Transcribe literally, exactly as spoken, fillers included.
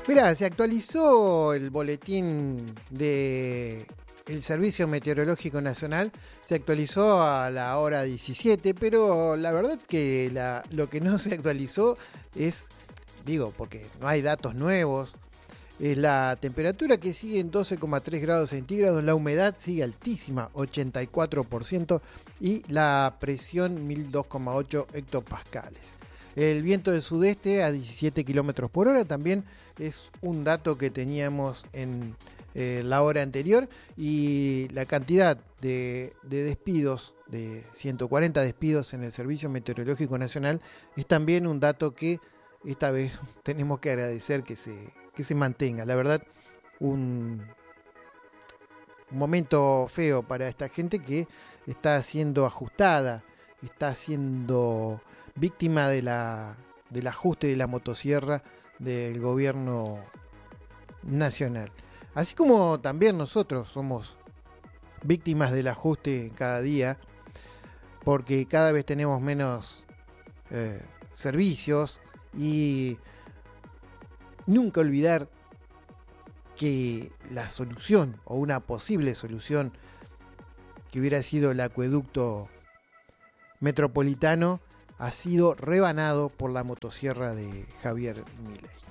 Mirá, se actualizó el boletín de el Servicio Meteorológico Nacional, se actualizó a la hora diecisiete, pero la verdad que la, lo que no se actualizó es, digo, porque no hay datos nuevos, es la temperatura que sigue en doce coma tres grados centígrados, la humedad sigue altísima, ochenta y cuatro por ciento, y la presión mil dos coma ocho hectopascales. El viento del sudeste a diecisiete kilómetros por hora también es un dato que teníamos en eh, la hora anterior, y la cantidad de, de despidos, de ciento cuarenta despidos en el Servicio Meteorológico Nacional, es también un dato que esta vez tenemos que agradecer que se, que se mantenga. La verdad, un, un momento feo para esta gente que está siendo ajustada, está siendo víctima de la, del ajuste de la motosierra del gobierno nacional. Así como también nosotros somos víctimas del ajuste cada día, porque cada vez tenemos menos eh, servicios, y nunca olvidar que la solución, o una posible solución, que hubiera sido el acueducto metropolitano, ha sido rebanado por la motosierra de Javier Milei.